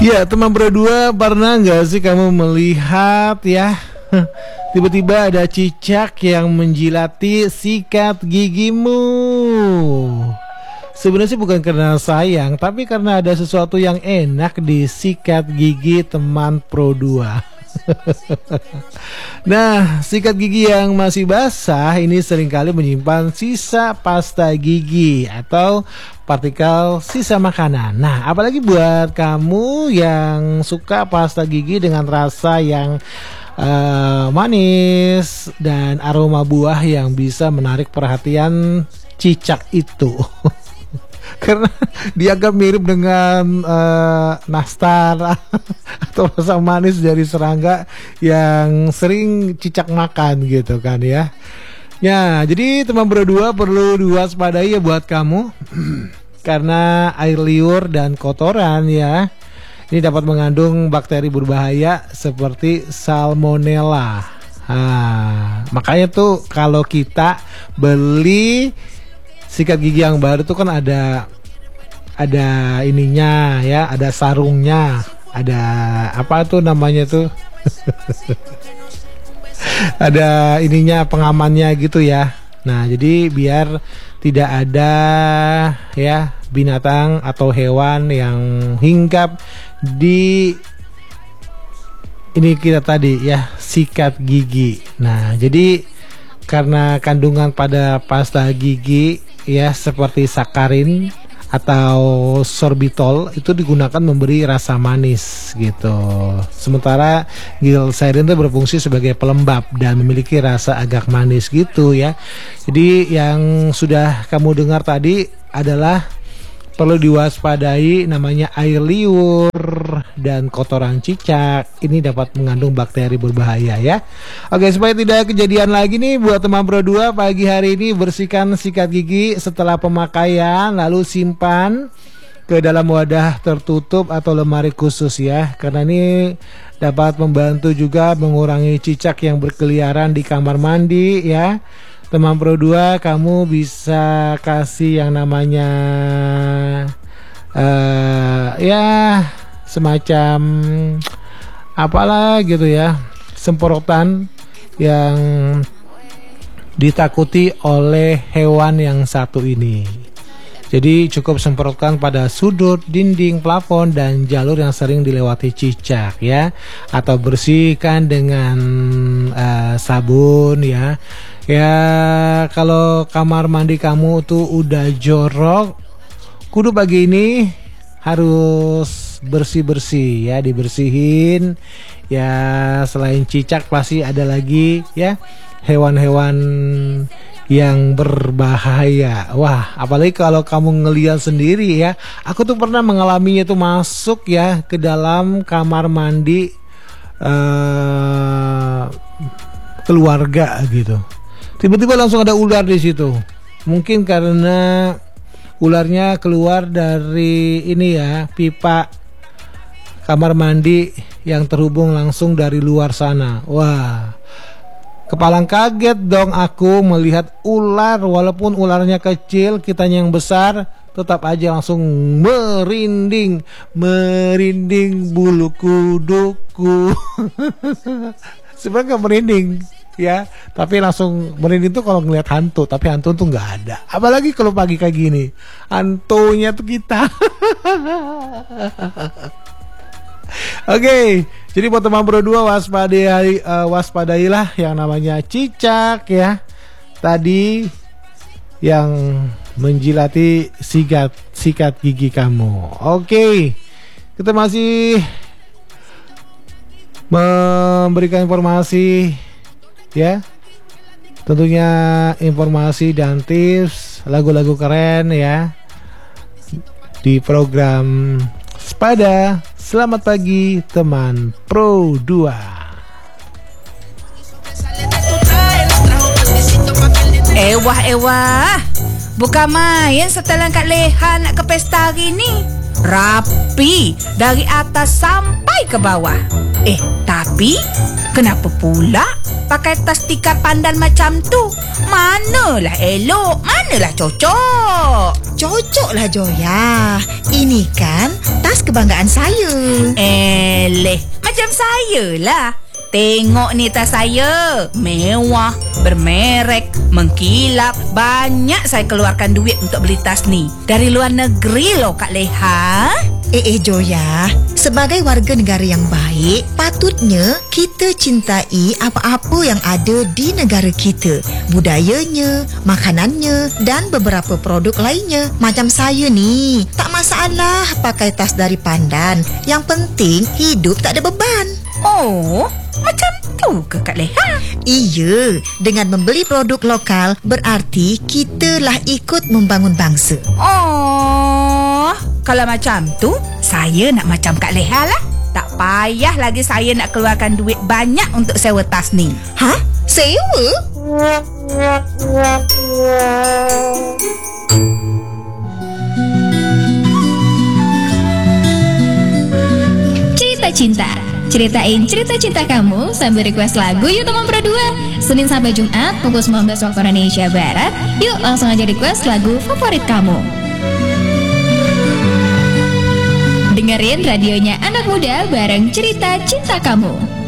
Ya, teman berdua, pernah nggak sih kamu melihat ya, tiba-tiba ada cicak yang menjilati sikat gigimu? Sebenarnya sih bukan karena sayang, tapi karena ada sesuatu yang enak di sikat gigi teman Pro 2. Nah, sikat gigi yang masih basah ini seringkali menyimpan sisa pasta gigi atau partikel sisa makanan. Nah, apalagi buat kamu yang suka pasta gigi dengan rasa yang manis dan aroma buah yang bisa menarik perhatian cicak itu. Karena dianggap mirip dengan nastar atau rasa manis dari serangga yang sering cicak makan gitu kan ya. Ya, jadi teman berdua perlu diwaspadai ya buat kamu. Karena air liur dan kotoran ya, ini dapat mengandung bakteri berbahaya seperti salmonella. Makanya tuh kalau kita beli sikat gigi yang baru tuh kan ada ininya ya, ada sarungnya, ada apa tuh namanya tuh ada ininya, pengamannya gitu ya. Nah, jadi biar tidak ada ya binatang atau hewan yang hinggap di ini kita tadi ya, sikat gigi. Nah, jadi karena kandungan pada pasta gigi ya seperti sakarin atau sorbitol itu digunakan memberi rasa manis gitu. Sementara glycerin itu berfungsi sebagai pelembab dan memiliki rasa agak manis gitu ya. Jadi yang sudah kamu dengar tadi adalah perlu diwaspadai, namanya air liur dan kotoran cicak. Ini dapat mengandung bakteri berbahaya ya. Oke, supaya tidak kejadian lagi nih buat teman Pro 2, pagi hari ini bersihkan sikat gigi setelah pemakaian, lalu simpan ke dalam wadah tertutup atau lemari khusus ya. Karena ini dapat membantu juga mengurangi cicak yang berkeliaran di kamar mandi ya. Teman Pro 2, kamu bisa kasih yang namanya ya semacam apalah gitu ya, semprotan yang ditakuti oleh hewan yang satu ini. Jadi cukup semprotkan pada sudut, dinding, plafon, dan jalur yang sering dilewati cicak ya. Atau bersihkan dengan sabun ya. Ya, kalau kamar mandi kamu tuh udah jorok, kudu pagi ini harus bersih-bersih ya, dibersihin. Ya, selain cicak pasti ada lagi ya hewan-hewan yang berbahaya. Wah, apalagi kalau kamu ngelihat sendiri ya. Aku tuh pernah mengalaminya tuh, masuk ya ke dalam kamar mandi keluarga gitu. Tiba-tiba langsung ada ular di situ. Mungkin karena ularnya keluar dari ini ya, pipa kamar mandi yang terhubung langsung dari luar sana. Wah, kepalang kaget dong aku melihat ular. Walaupun ularnya kecil, kitanya yang besar, tetap aja langsung merinding bulu kuduku. Sebenarnya gak merinding ya, tapi langsung merinding tuh kalau ngeliat hantu. Tapi hantu tuh nggak ada. Apalagi kalau pagi kayak gini, hantunya tuh kita. Oke, jadi buat teman Pro 2, waspadailah yang namanya cicak ya, tadi yang menjilati sikat gigi kamu. Oke, kita masih memberikan informasi ya, tentunya informasi dan tips lagu-lagu keren ya di program Spada. Selamat pagi teman Pro 2. Ewah, bukan main setelan kat Leha nak ke pesta hari ni. rapi dari atas sampai ke bawah. Tapi kenapa pula pakai tas tikar pandan macam tu? Manalah elok, manalah cocok. Cocoklah Joya. Ini kan tas kebanggaan saya. Macam saya lah. Tengok ni tas saya. Mewah, bermerek, mengkilap. Banyak saya keluarkan duit untuk beli tas ni. Dari luar negeri loh Kak Leha. Joya, sebagai warga negara yang baik, patutnya kita cintai apa-apa yang ada di negara kita. Budayanya, makanannya dan beberapa produk lainnya. Macam saya ni, tak masalah pakai tas dari pandan. Yang penting hidup tak ada beban. Oh, macam tu ke Kak Leha? Iya, dengan membeli produk lokal berarti kita lah ikut membangun bangsa. Oh, kalau macam tu, saya nak macam Kak Leha lah. Tak payah lagi saya nak keluarkan duit banyak untuk sewa tas ni. Hah? Sewa? Cerita Cinta. Ceritain cerita cinta kamu sambil request lagu yuk teman Pro 2. Senin sampai Jumat pukul 19 waktu Indonesia Barat. Yuk langsung aja request lagu favorit kamu. Dengerin radionya anak muda bareng cerita cinta kamu.